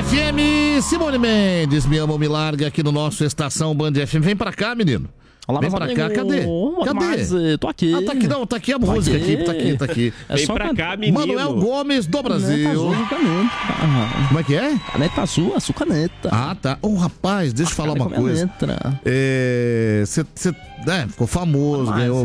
FM, Simone Mendes, Me Ama ou Me Larga, aqui no nosso Estação Band FM. Vem pra cá, menino. Olá, vem pra cá, cadê? Cadê? Tô aqui. Tá aqui, não, tá aqui a música, tá aqui. Vem pra cá, menino. Manuel Gomes do Brasil. Como é que é? Caneta azul, a sua caneta. Ah, tá. Rapaz, deixa eu falar uma coisa. Você ficou famoso, ganhou